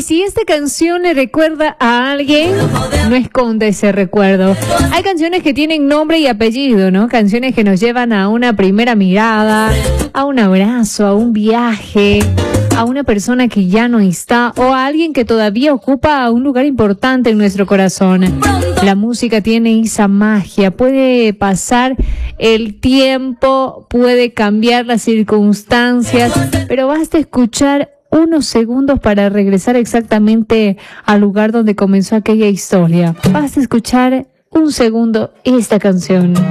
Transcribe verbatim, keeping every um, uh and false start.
si esta canción le recuerda a alguien, no esconde ese recuerdo. Hay canciones que tienen nombre y apellido, ¿no? Canciones que nos llevan a una primera mirada, a un abrazo, a un viaje, a una persona que ya no está o a alguien que todavía ocupa un lugar importante en nuestro corazón. La música tiene esa magia, puede pasar el tiempo, puede cambiar las circunstancias, pero basta escuchar unos segundos para regresar exactamente al lugar donde comenzó aquella historia. Basta escuchar un segundo esta canción.